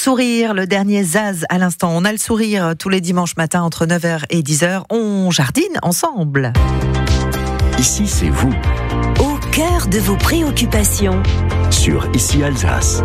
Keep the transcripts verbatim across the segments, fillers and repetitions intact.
sourire, le dernier Zaz à l'instant. On a le sourire tous les dimanches matins entre neuf heures et dix heures. On jardine ensemble. Ici, c'est vous. Au cœur de vos préoccupations. Sur Ici Alsace.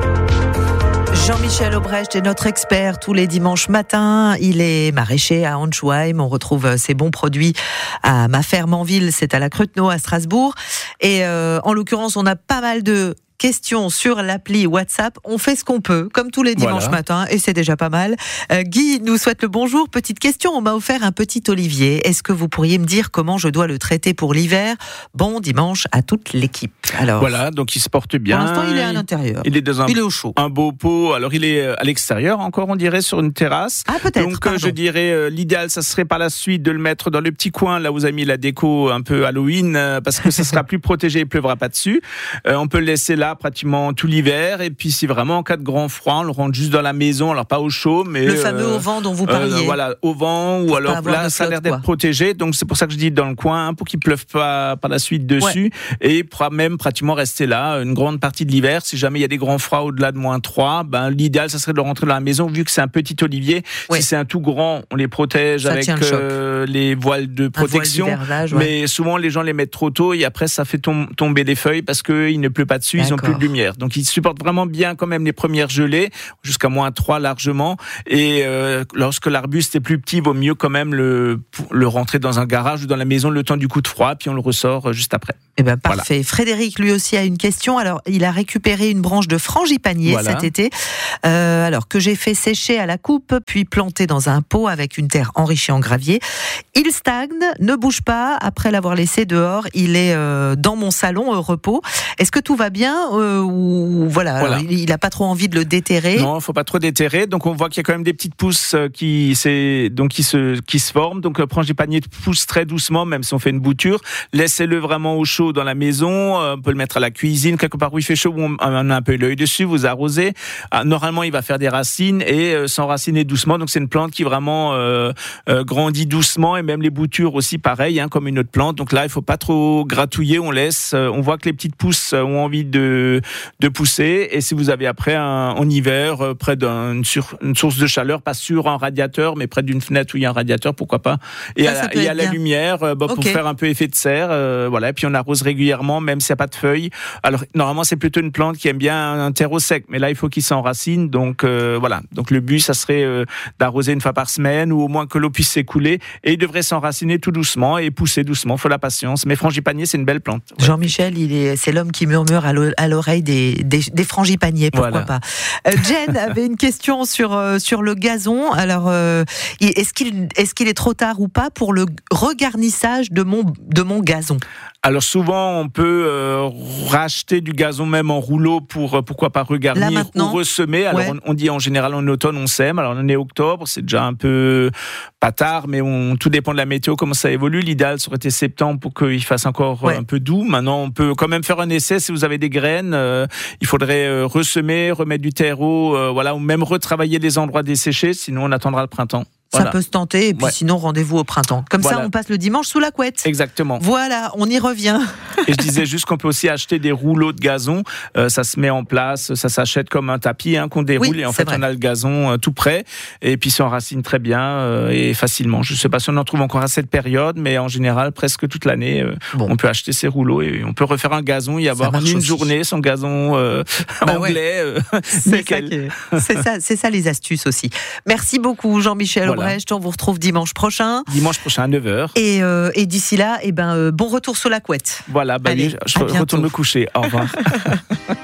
Jean-Michel Aubrecht est notre expert tous les dimanches matins. Il est maraîcher à Anschweim. On retrouve ses bons produits à Ma Ferme en Ville. C'est à la Cruteno à Strasbourg. Et euh, en l'occurrence, on a pas mal de questions sur l'appli WhatsApp. On fait ce qu'on peut, comme tous les dimanches voilà. matins, et c'est déjà pas mal. Euh, Guy nous souhaite le bonjour. Petite question, on m'a offert un petit olivier. Est-ce que vous pourriez me dire comment je dois le traiter pour l'hiver ? Bon dimanche à toute l'équipe. Alors, Voilà, donc il se porte bien. pour l'instant, il est à l'intérieur. Il est dans un, Il est au chaud. un beau pot. Alors, il est à l'extérieur encore, on dirait, sur une terrasse. Ah, peut-être. Donc, pardon. je dirais, euh, l'idéal, ça serait par la suite de le mettre dans le petit coin, là où vous avez mis la déco un peu Halloween, euh, parce que ça sera plus protégé, il pleuvra pas dessus. Euh, on peut le laisser là pratiquement tout l'hiver. Et puis, si vraiment en cas de grand froid, on le rentre juste dans la maison, alors pas au chaud, mais... Le fameux euh, au vent dont vous parliez. Euh, voilà, au vent, ou Pour alors pas avoir là, de ça a l'air flotte, d'être quoi. protégé. Donc, c'est pour ça que je dis dans le coin, hein, pour qu'il pleuve pas par la suite dessus. Et il pourra même pratiquement rester là une grande partie de l'hiver. Si jamais il y a des grands froids au-delà de moins trois, ben, l'idéal, ça serait de le rentrer dans la maison, vu que c'est un petit olivier. Ouais. Si c'est un tout grand, on les protège Ça avec tient le choc. euh, les voiles de protection. Un voile d'hivernage, ouais. Mais souvent, les gens les mettent trop tôt et après, ça fait tom- tomber les feuilles parce qu'il ne pleut pas dessus, ils ont D'accord. plus de lumière. Donc, ils supportent vraiment bien quand même les premières gelées, jusqu'à moins trois largement. Et euh, lorsque l'arbuste est plus petit, il vaut mieux quand même le, le rentrer dans un garage ou dans la maison le temps du coup de froid, puis on le ressort juste après. Eh ben, parfait. Voilà. Frédéric, lui aussi, a une question. Alors, il a récupéré une branche de frangipanier Voilà. cet été, euh, alors que j'ai fait sécher à la coupe, puis planter dans un pot avec une terre enrichie en gravier. Il stagne, ne bouge pas. Après l'avoir laissé dehors, il est euh, dans mon salon au repos. Est-ce que tout va bien euh, ou voilà, Voilà. Alors, il n'a pas trop envie de le déterrer? Non, il faut pas trop déterrer. Donc, on voit qu'il y a quand même des petites pousses qui, c'est, donc, qui se, qui se forment. Donc, le frangipanier pousse très doucement, même si on fait une bouture. Laissez-le vraiment au chaud dans la maison. On peut le mettre à la cuisine, quelque part où il fait chaud, où on a un peu l'œil dessus, vous arrosez. Normalement, il va faire des racines et euh, s'enraciner doucement. Donc, c'est une plante qui vraiment euh, euh, grandit doucement, et même les boutures aussi, pareil, hein, comme une autre plante. Donc là, il faut pas trop gratouiller. On laisse. Euh, on voit que les petites pousses ont envie de de pousser. Et si vous avez après un, en hiver euh, près d'une sur, une source de chaleur, pas sur un radiateur, mais près d'une fenêtre où il y a un radiateur, pourquoi pas. Et Ça, ça il y a la bien. lumière euh, bah, Okay. pour faire un peu effet de serre. Euh, voilà. Et puis on arrose régulièrement, même s'il n'y a pas de feuilles. Alors normalement, c'est plutôt une plante qui aime bien un terreau sec, mais là, il faut qu'il s'enracine. Donc euh, voilà. Donc le but, ça serait euh, d'arroser une fois par semaine, ou au moins que l'eau puisse s'écouler. Et il devrait s'enraciner tout doucement et pousser doucement. Il faut la patience. Mais frangipanier, c'est une belle plante. Ouais. Jean-Michel, il est, c'est l'homme qui murmure à, l'o- à l'oreille des, des, des frangipaniers, pourquoi Voilà. pas. Euh, Jen avait une question sur, euh, sur le gazon. Alors, euh, est-ce qu'il, est-ce qu'il est trop tard ou pas pour le regarnissage de mon, de mon gazon ? Alors souvent, on peut euh, racheter du gazon même en rouleau pour, euh, pourquoi pas, Là, regarnir maintenant, ou ressemer. Alors ouais. on, on dit en général en automne, on sème. Alors on est octobre, c'est déjà un peu pas tard, mais on, tout dépend de la météo, comment ça évolue. L'idéal, ça aurait été septembre pour qu'il fasse encore Ouais. un peu doux. Maintenant, on peut quand même faire un essai. Si vous avez des graines, euh, il faudrait euh, ressemer, remettre du terreau, euh, voilà, ou même retravailler les endroits desséchés, sinon on attendra le printemps. Ça Voilà. peut se tenter, et puis Ouais. sinon, rendez-vous au printemps. Comme Voilà. ça, on passe le dimanche sous la couette. Exactement. Voilà, on y revient. Et je disais juste qu'on peut aussi acheter des rouleaux de gazon. Euh, ça se met en place, ça s'achète comme un tapis hein, qu'on déroule. Oui, et en c'est fait, vrai. on a le gazon euh, tout prêt. Et puis, ça enracine très bien euh, et facilement. Je ne sais pas si on en trouve encore à cette période, mais en général, presque toute l'année, euh, Bon. on peut acheter ces rouleaux et on peut refaire un gazon et avoir en marche une aussi. journée son gazon euh, Bah ouais. anglais. Euh, C'est ça, nickel. qui est- c'est ça, c'est ça les astuces aussi. Merci beaucoup, Jean-Michel Voilà. Aubrecht. On vous retrouve dimanche prochain. Dimanche prochain à neuf heures. Et, euh, et d'ici là, eh ben, euh, bon retour sous la couette. Voilà, bah, Allez, oui, je à retourne bientôt. me coucher. Au revoir.